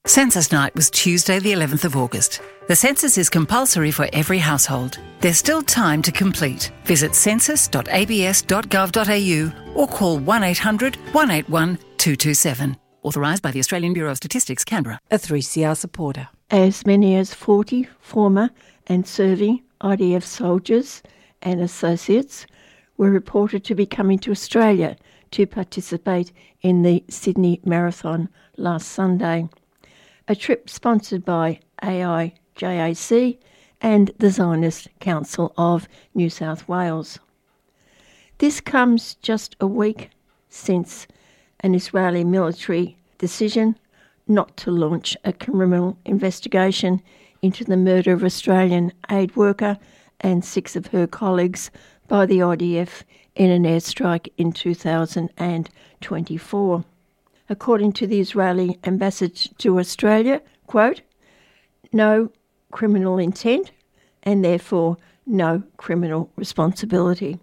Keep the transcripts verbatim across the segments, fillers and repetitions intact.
Census Night was Tuesday the eleventh of August. The census is compulsory for every household. There's still time to complete. Visit census dot a b s dot gov dot a u or call one eight hundred one eight one two two seven. Authorised by the Australian Bureau of Statistics, Canberra. A three C R supporter. As many as forty former and serving I D F soldiers and associates were reported to be coming to Australia to participate in the Sydney Marathon last Sunday. A trip sponsored by A I J A C and the Zionist Council of New South Wales. This comes just a week since an Israeli military decision not to launch a criminal investigation into the murder of Australian aid worker and six of her colleagues by the I D F in an airstrike in two thousand twenty-four. According to the Israeli ambassador to Australia, quote, no criminal intent and therefore no criminal responsibility.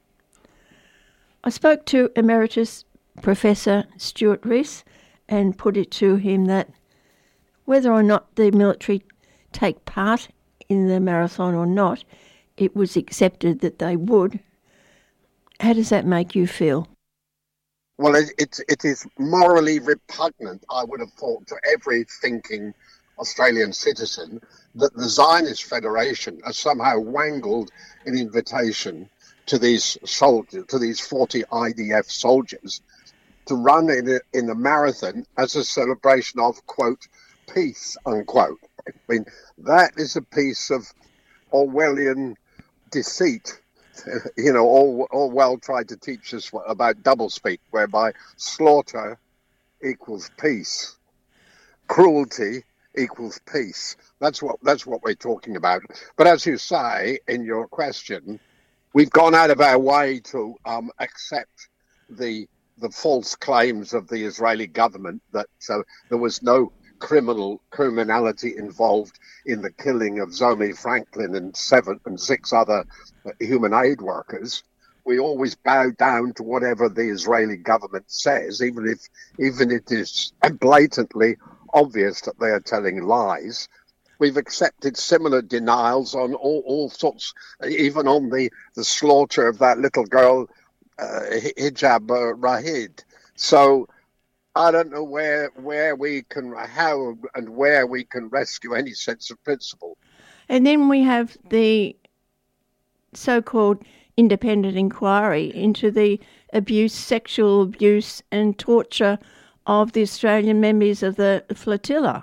I spoke to Emeritus Professor Stuart Rees and put it to him that whether or not the military take part in the marathon or not, it was accepted that they would. How does that make you feel? Well, it, it, it is morally repugnant, I would have thought, to every thinking Australian citizen that the Zionist Federation has somehow wangled an invitation to these soldiers, to these forty I D F soldiers, to run in a, in a marathon as a celebration of, quote, peace, unquote. I mean, that is a piece of Orwellian deceit. You know, all Orwell tried to teach us about doublespeak, whereby slaughter equals peace, cruelty equals peace. That's what that's what we're talking about. But as you say in your question, we've gone out of our way to um, accept the the false claims of the Israeli government that uh, there was no criminal criminality involved in the killing of Zomi Franklin and seven and six other human aid workers. We always bow down to whatever the Israeli government says, even if even it is blatantly obvious that they are telling lies. We've accepted similar denials on all, all sorts, even on the, the slaughter of that little girl, uh, Hijab uh, Rahid. So I don't know where where we can, how and where we can rescue any sense of principle. And then we have the so-called independent inquiry into the abuse, sexual abuse and torture of the Australian members of the flotilla.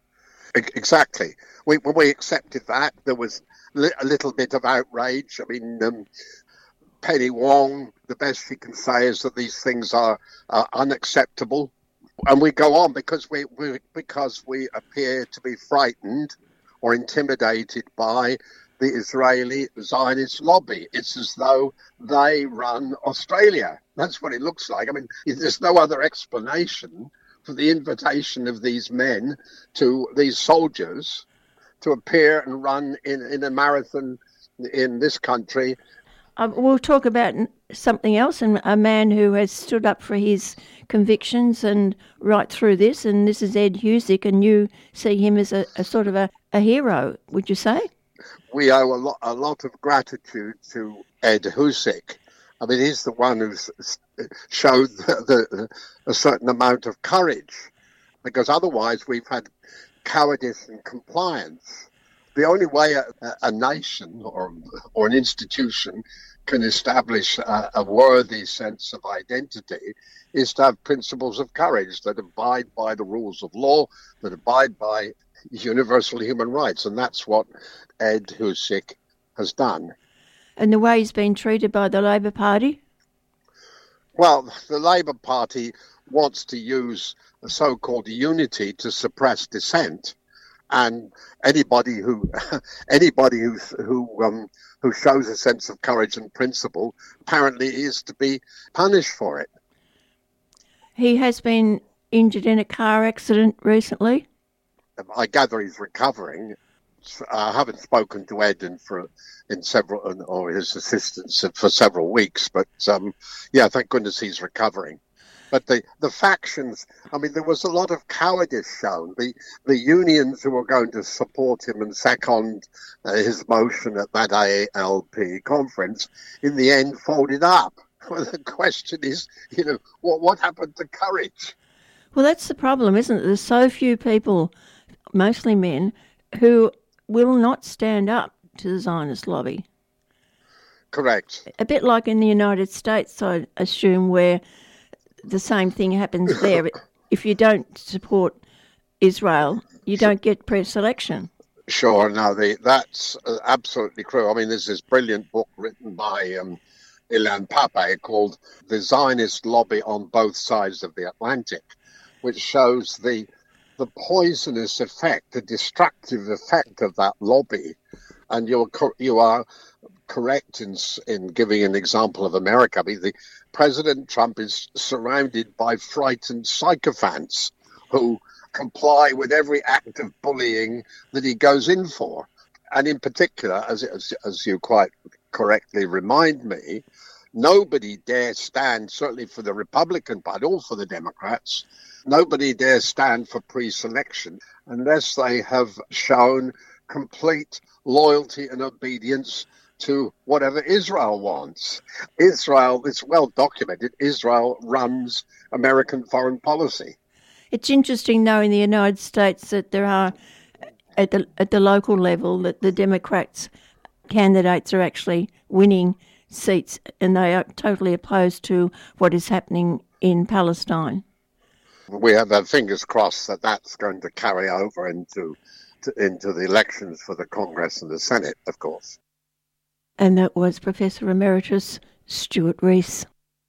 Exactly. We, when we accepted that, there was li- a little bit of outrage. I mean, um, Penny Wong, the best she can say is that these things are uh, unacceptable. And we go on because we, we because we appear to be frightened or intimidated by the Israeli Zionist lobby. It's as though they run Australia. That's what it looks like. I mean, there's no other explanation for the invitation of these men to these soldiers to appear and run in, in a marathon in this country. Um, we'll talk about something else, and a man who has stood up for his convictions and right through this, and this is Ed Husic, and you see him as a, a sort of a, a hero, would you say? We owe a lot, a lot of gratitude to Ed Husic. I mean, he's the one who's showed the, the, a certain amount of courage, because otherwise we've had cowardice and compliance. The only way a, a nation or or an institution can establish a, a worthy sense of identity is to have principles of courage that abide by the rules of law, that abide by universal human rights. And that's what Ed Husic has done. And the way he's been treated by the Labor Party? Well, the Labor Party wants to use a so-called unity to suppress dissent. And anybody who anybody who who um, who shows a sense of courage and principle apparently is to be punished for it. He has been injured in a car accident recently. I gather he's recovering. I haven't spoken to Ed in for in several or his assistants for several weeks, but um, yeah, thank goodness he's recovering. But the, the factions, I mean, there was a lot of cowardice shown. The the unions who were going to support him and second uh, his motion at that A L P conference, in the end folded up. Well, the question is, you know, what what happened to courage? Well, that's the problem, isn't it? There's so few people, mostly men, who will not stand up to the Zionist lobby. Correct. A bit like in the United States, I assume, where the same thing happens there. If you don't support Israel, you don't get pre-selection. Sure, no, the, that's absolutely true. I mean, there's this brilliant book written by um, Ilan Pappé called The Zionist Lobby on Both Sides of the Atlantic, which shows the the poisonous effect, the destructive effect of that lobby. And you're you are correct in in giving an example of America. I mean, the President Trump is surrounded by frightened sycophants who comply with every act of bullying that he goes in for. And in particular, as as, as you quite correctly remind me, nobody dares stand, certainly for the Republican Party or for the Democrats, nobody dares stand for pre-selection unless they have shown complete loyalty and obedience to whatever Israel wants. Israel, it's well documented, Israel runs American foreign policy. It's interesting, though, in the United States that there are, at the at the local level, that the Democrats candidates are actually winning seats, and they are totally opposed to what is happening in Palestine. We have our fingers crossed that that's going to carry over into to, into the elections for the Congress and the Senate, of course. And that was Professor Emeritus Stuart Rees.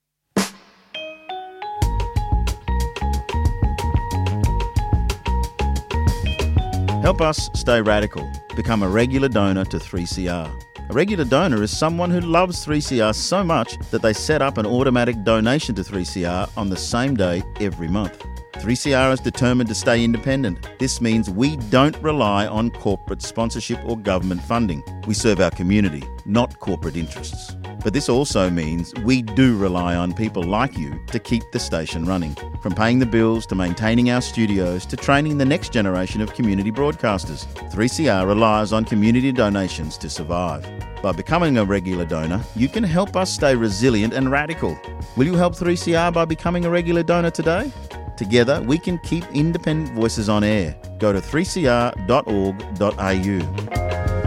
Help us stay radical. Become a regular donor to three C R. A regular donor is someone who loves three C R so much that they set up an automatic donation to three C R on the same day every month. three C R is determined to stay independent. This means we don't rely on corporate sponsorship or government funding. We serve our community, not corporate interests. But this also means we do rely on people like you to keep the station running. From paying the bills to maintaining our studios to training the next generation of community broadcasters, three C R relies on community donations to survive. By becoming a regular donor, you can help us stay resilient and radical. Will you help three C R by becoming a regular donor today? Together, we can keep independent voices on air. Go to three c r dot org dot a u.